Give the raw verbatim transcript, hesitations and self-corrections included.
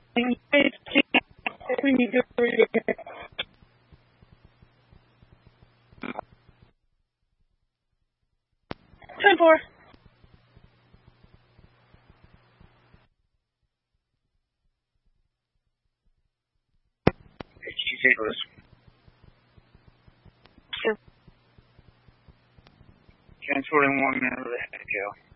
We need to read it. ten four. Chief Nicholas. Two. Transporting one man to the head, Joe.